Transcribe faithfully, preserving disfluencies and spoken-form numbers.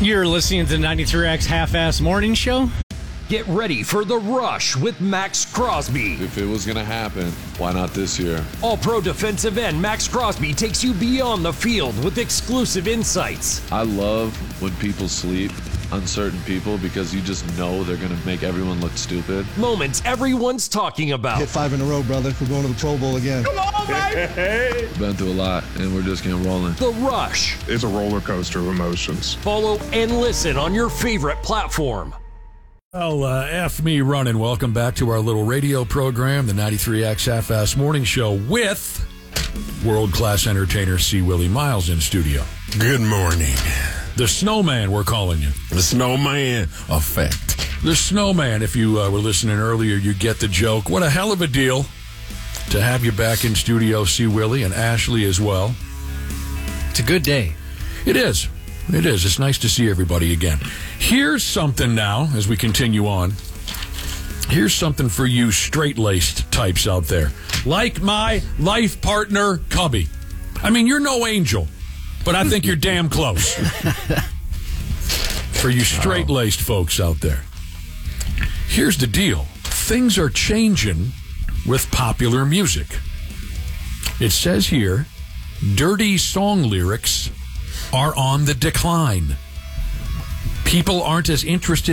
You're listening to the ninety-three X Half-Ass Morning Show. Get ready for The Rush with Max Crosby. If it was going to happen, why not this year? All-Pro defensive end Max Crosby takes you beyond the field with exclusive insights. I love when people sleep, uncertain people, because you just know they're going to make everyone look stupid. Moments everyone's talking about. Hit five in a row, brother. We're going to the Pro Bowl again. Come on, baby! Been through a lot, and we're just getting rolling. The Rush. It's a roller coaster of emotions. Follow and listen on your favorite platform. Well, uh, F me running. Welcome back to our little radio program, the ninety-three X Half-Ass Morning Show, with world-class entertainer C. Willie Miles in studio. Good morning. The Snowman, we're calling you. The Snowman effect. The Snowman, if you uh, were listening earlier, you get the joke. What a hell of a deal to have you back in studio, C. Willie, and Ashley as well. It's a good day. It is. It is. It's nice to see everybody again. Here's something now, as we continue on. Here's something for you straight-laced types out there. Like my life partner, Cubby. I mean, you're no angel, but I think you're damn close. For you straight-laced folks out there. Here's the deal. Things are changing with popular music. It says here, dirty song lyrics are on the decline. People aren't as interested